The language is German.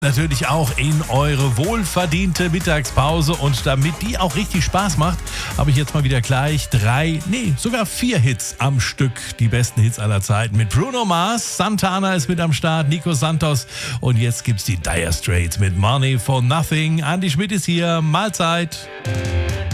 Natürlich auch in eure wohlverdiente Mittagspause, und damit die auch richtig Spaß macht, habe ich jetzt mal wieder gleich sogar 4 Hits am Stück. Die besten Hits aller Zeiten mit Bruno Mars, Santana ist mit am Start, Nico Santos, und jetzt gibt's die Dire Straits mit Money for Nothing. Andy Schmidt ist hier, Mahlzeit.